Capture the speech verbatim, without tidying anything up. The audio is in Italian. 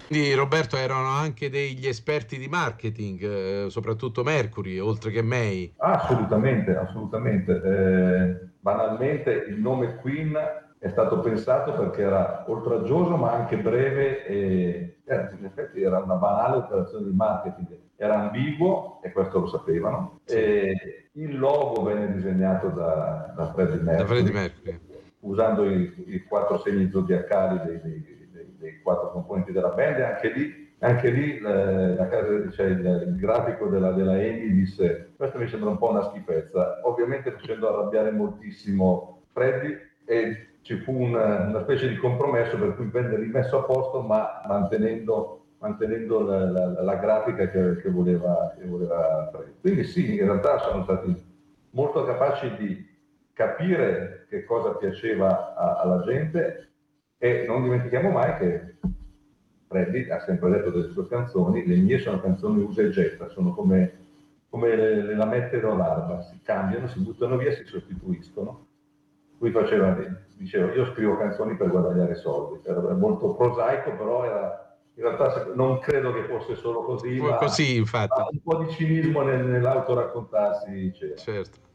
Quindi Roberto erano anche degli esperti di marketing, eh, soprattutto Mercury, oltre che May. Ah, assolutamente, assolutamente. Eh, banalmente il nome Queen è stato pensato perché era oltraggioso ma anche breve e eh, in effetti era una banale operazione di marketing. Era ambiguo e questo lo sapevano. Sì, E il logo venne disegnato da, da Freddie da Freddie Mercury Mercury. usando i, i quattro segni zodiacali dei, dei, dei, dei quattro componenti della band e anche lì anche lì eh, la casa, cioè il, il grafico della, della Amy disse questo mi sembra un po' una schifezza, ovviamente facendo arrabbiare moltissimo Freddy e ci fu un, una specie di compromesso per cui venne rimesso a posto ma mantenendo, mantenendo la, la, la grafica che, che, voleva, che voleva Freddy. Quindi sì, in realtà sono stati molto capaci di capire che cosa piaceva a, alla gente e non dimentichiamo mai che Freddy ha sempre detto delle sue canzoni, le mie sono canzoni usa e getta, sono come, come le, le lamette d'Olarba, si cambiano, si buttano via, si sostituiscono. Lui faceva, diceva, io scrivo canzoni per guadagnare soldi, era molto prosaico, però era, in realtà non credo che fosse solo così, ma, Così, ma infatti. un po' di cinismo nel, nell'autoraccontarsi c'era. Certo.